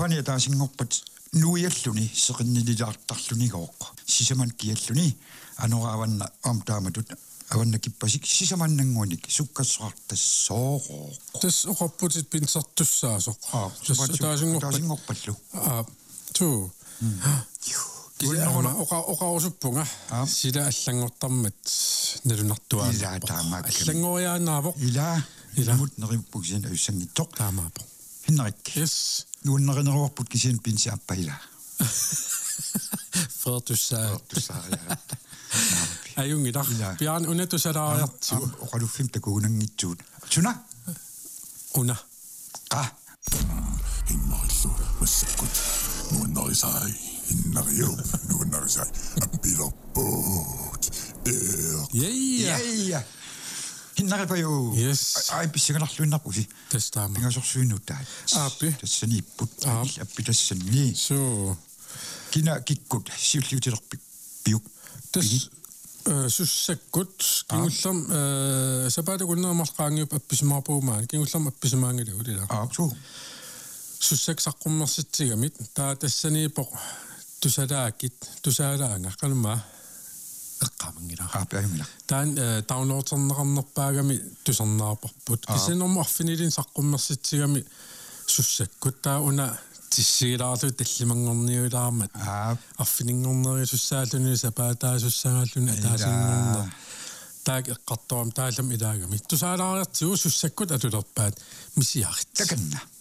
Tavani taasingorpat nuialluni seqinnililaartarlunigooq sisaman kialluni anoravanna amtaamatut avanna kippasik sisamannanguunik sukkassartassooqooq tas oqapputit pinsartussaasoq taasingorpallu tu Kisa oqausuppunga sila allangortarmat nalunartuaa ila taamaak allangoriaanaavoq ilamut nerippuksin ayussangittoq taamaapo hinnerik yes nuunnerinaruarput kisian pinsiappaila Fortussaa ayungilaq pian unatusalaariartu oqaluffim takuunangitsuut tuna una Hinnarillu massakut nuunnarisai hinnariu nuunnarisai appilerpuut ja hinnaripayu yes ai pissiganarluinnaqusi tastaama pingasorsuinutaa aappi tassaniipput appitassanni so kina kikkut siulliutilerpik piuk tas sussakkut kingullam sapatakunnermarqaangiup appisimaarpuumaan kingullam appisimaangilu ulila so sussaksaqqummерситсигамит таа тассаниипоқ тусаалаanga qalma эққамангила аапиагамила таан таунлоотернеқарнерпаагами тусернаарпарпут кисинерму арфинилин саққуммерситсигами суссаккут таа уна тиссигилаарлу таллимангорниулаармат арфинингорнери суссааллуни сапаатаа суссаагаллуни атаасингорнер таак эққартуам таалам илаагами тусаалаариартигу суссаккут атулерпаат мисиарит таканна